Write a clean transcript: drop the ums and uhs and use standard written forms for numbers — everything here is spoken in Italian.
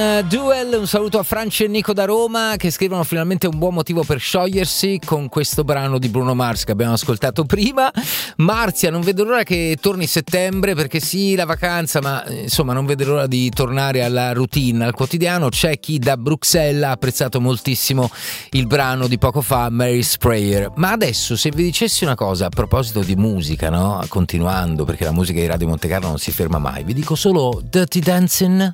Duel, un saluto a Franci e Nico da Roma che scrivono finalmente un buon motivo per sciogliersi con questo brano di Bruno Mars che abbiamo ascoltato prima. Marzia, non vedo l'ora che torni settembre perché sì, la vacanza, ma insomma non vedo l'ora di tornare alla routine, al quotidiano. C'è chi da Bruxelles ha apprezzato moltissimo il brano di poco fa, Mary's Prayer. Ma adesso se vi dicessi una cosa a proposito di musica, no? Continuando, perché la musica di Radio Monte Carlo non si ferma mai, vi dico solo Dirty Dancing